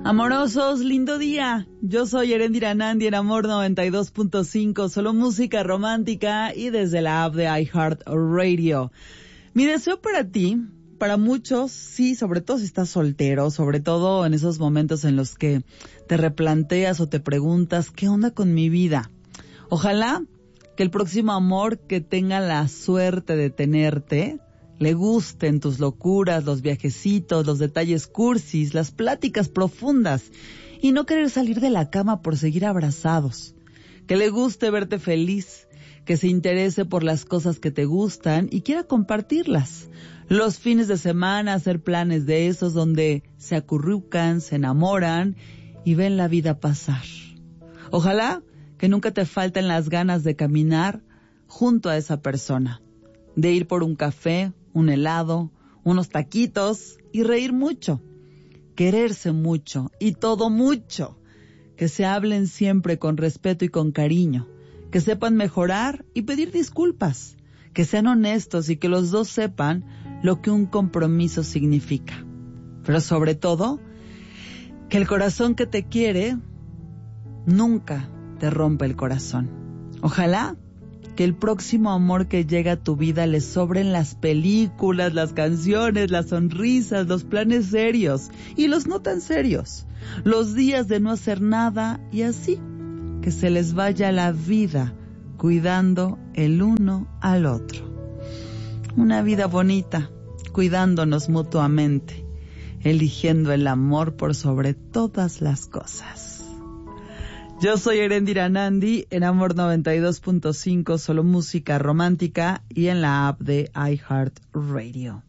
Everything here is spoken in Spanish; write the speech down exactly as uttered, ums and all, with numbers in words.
Amorosos, lindo día. Yo soy Erendira Nandi en Amor noventa y dos punto cinco, solo música romántica y desde la app de iHeartRadio. Mi deseo para ti, para muchos, sí, sobre todo si estás soltero, sobre todo en esos momentos en los que te replanteas o te preguntas, ¿qué onda con mi vida? Ojalá que el próximo amor que tenga la suerte de tenerte le gusten tus locuras, los viajecitos, los detalles cursis, las pláticas profundas y no querer salir de la cama por seguir abrazados. Que le guste verte feliz, que se interese por las cosas que te gustan y quiera compartirlas. Los fines de semana hacer planes de esos donde se acurrucan, se enamoran y ven la vida pasar. Ojalá que nunca te falten las ganas de caminar junto a esa persona, de ir por un café, un helado, unos taquitos y reír mucho, quererse mucho y todo mucho, que se hablen siempre con respeto y con cariño, que sepan mejorar y pedir disculpas, que sean honestos y que los dos sepan lo que un compromiso significa. Pero sobre todo, que el corazón que te quiere nunca te rompa el corazón. Ojalá que el próximo amor que llega a tu vida le sobren las películas, las canciones, las sonrisas, los planes serios y los no tan serios, los días de no hacer nada y así, que se les vaya la vida cuidando el uno al otro. Una vida bonita, cuidándonos mutuamente, eligiendo el amor por sobre todas las cosas. Yo soy Erendira Nandi en Amor noventa y dos punto cinco, solo música romántica y en la app de iHeartRadio.